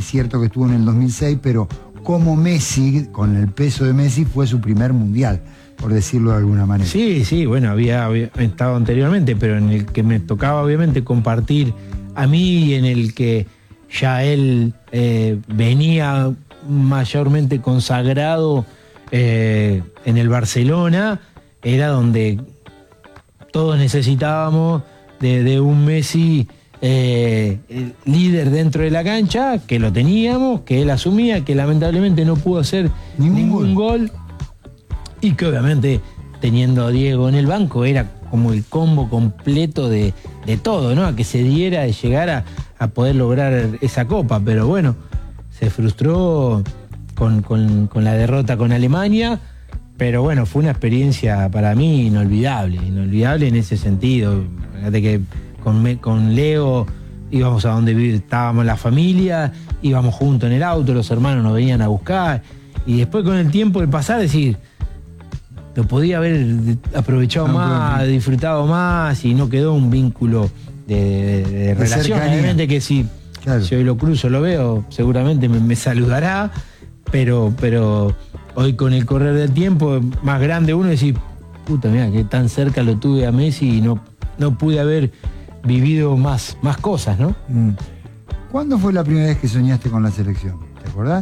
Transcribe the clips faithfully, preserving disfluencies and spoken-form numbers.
cierto que estuvo en el dos mil seis, pero como Messi, con el peso de Messi, fue su primer mundial, por decirlo de alguna manera. Sí, sí, bueno, había, había estado anteriormente, pero en el que me tocaba obviamente compartir a mí y en el que ya él eh, venía mayormente consagrado eh, en el Barcelona, era donde todos necesitábamos de, de un Messi eh, líder dentro de la cancha, que lo teníamos, que él asumía, que lamentablemente no pudo hacer ningún, ningún gol. gol y que obviamente teniendo a Diego en el banco era como el combo completo de, de todo, ¿no? A que se diera de llegar a, a poder lograr esa copa, pero bueno, se frustró con, con, con la derrota con Alemania, pero bueno, fue una experiencia para mí inolvidable, inolvidable en ese sentido. Fíjate que con, con Leo íbamos a donde estábamos la familia, íbamos juntos en el auto, los hermanos nos venían a buscar, y después con el tiempo del pasar decir, lo podía haber aprovechado no, más, no. disfrutado más, y no quedó un vínculo de, de, de, de relación. Obviamente que si, claro. si hoy lo cruzo, lo veo, seguramente me, me saludará, pero, pero hoy con el correr del tiempo, más grande uno decir, puta, mira, que tan cerca lo tuve a Messi y no, no pude haber vivido más, más cosas, ¿no? Mm. ¿Cuándo fue la primera vez que soñaste con la selección? ¿Te acordás?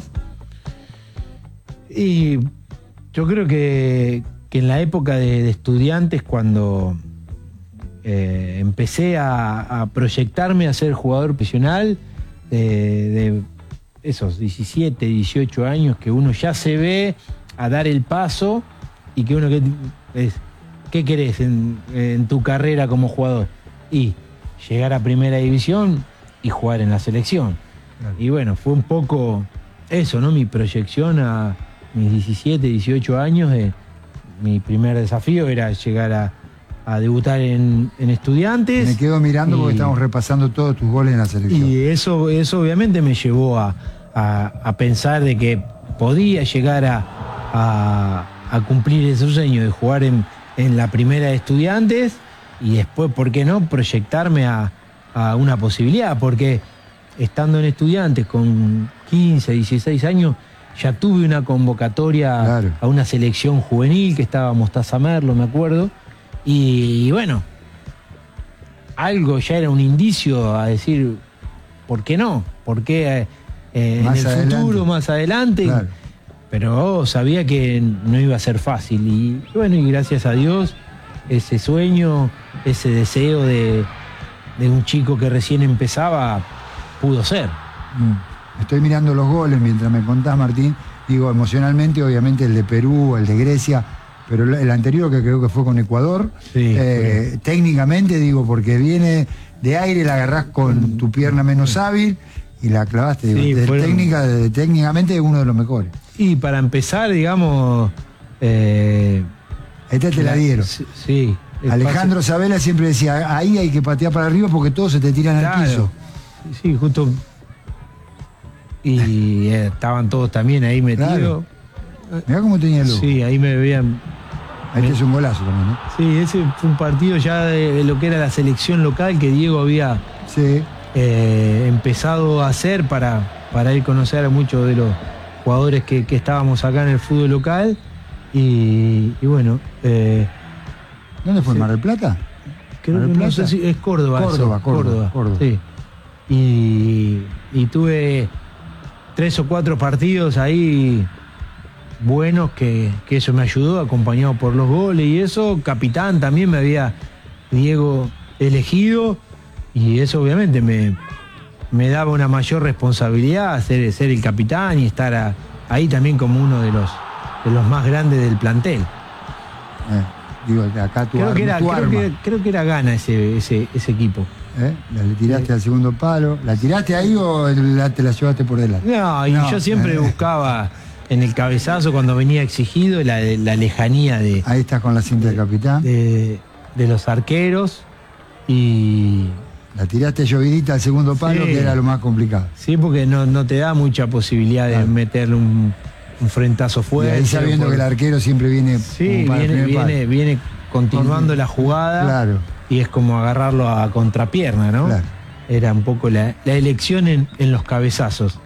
Y yo creo que que en la época de, de estudiantes, cuando eh, empecé a, a proyectarme a ser jugador profesional, de, de esos diecisiete, dieciocho años, que uno ya se ve a dar el paso y que uno, que es, ¿qué querés en, en tu carrera como jugador? Y llegar a primera división y jugar en la selección. Claro. Y bueno, fue un poco eso, ¿no? Mi proyección a mis diecisiete, dieciocho años de mi primer desafío era llegar a, a debutar en, en Estudiantes. Me quedo mirando y, porque estamos repasando todos tus goles en la selección. Y eso, eso obviamente me llevó a, a, a pensar de que podía llegar a, a, a cumplir ese sueño de jugar en, en la primera de Estudiantes y después, ¿por qué no?, proyectarme a, a una posibilidad, porque estando en Estudiantes con quince, dieciséis años, ya tuve una convocatoria claro. a una selección juvenil que estaba Mostaza Merlo, me acuerdo, y, y bueno, algo ya era un indicio a decir, ¿por qué no? ¿Por qué eh, en el adelante. futuro, más adelante? Claro. Pero oh, sabía que no iba a ser fácil, y bueno, y gracias a Dios, ese sueño, ese deseo de, de un chico que recién empezaba, pudo ser. Mm. Estoy mirando los goles mientras me contás, Martín. Digo, emocionalmente, obviamente, el de Perú, el de Grecia, pero el anterior, que creo que fue con Ecuador, sí, eh, sí. técnicamente, digo, porque viene de aire, la agarrás con tu pierna menos hábil y la clavaste. Digo, sí, de fueron... técnica, de, técnicamente es uno de los mejores. Y para empezar, digamos... Eh, Esta te la, la dieron. Sí. Alejandro pase... Sabela siempre decía, ahí hay que patear para arriba porque todos se te tiran claro. al piso. Sí, justo... Y eh, estaban todos también ahí metidos. Claro. Mirá cómo tenía luz. Sí, ahí me veían. Este me... es un golazo también, ¿no? Sí, ese fue un partido ya de, de lo que era la selección local que Diego había sí. eh, empezado a hacer para, para ir a conocer a muchos de los jugadores que, que estábamos acá en el fútbol local. Y, y bueno. Eh, ¿Dónde fue? Sí. ¿Mar del Plata? Creo que no sé si es Córdoba. Córdoba, eso, Córdoba, Córdoba. Córdoba. Sí. Y, y tuve tres o cuatro partidos ahí buenos que, que eso me ayudó, acompañado por los goles y eso. Capitán también me había Diego elegido y eso obviamente me, me daba una mayor responsabilidad ser, ser el capitán y estar a, ahí también como uno de los, de los más grandes del plantel. Eh, digo, acá tu creo, arma, que era, tu creo, que, creo que era Gana ese, ese, ese equipo. ¿Eh? ¿Le tiraste sí. al segundo palo? ¿La tiraste ahí o la, te la llevaste por delante? No, y no. yo siempre eh. buscaba en el cabezazo cuando venía exigido la, la lejanía de... Ahí estás con la cinta de, de capitán. De, de los arqueros y... La tiraste llovidita al segundo palo, sí. que era lo más complicado. Sí, porque no, no te da mucha posibilidad claro. de meterle un, un frentazo fuerte. Y ahí sabiendo por... que el arquero siempre viene... Sí, viene, viene, viene continuando la jugada. Claro. Y es como agarrarlo a contrapierna, ¿no? Claro. Era un poco la, la elección en, en los cabezazos.